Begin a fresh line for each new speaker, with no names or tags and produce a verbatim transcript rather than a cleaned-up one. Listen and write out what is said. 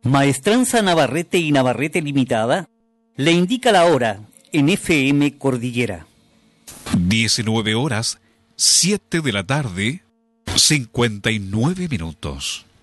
Maestranza Navarrete y Navarrete Limitada le indica la hora en F M Cordillera.
diecinueve horas, siete de la tarde, cincuenta y nueve minutos.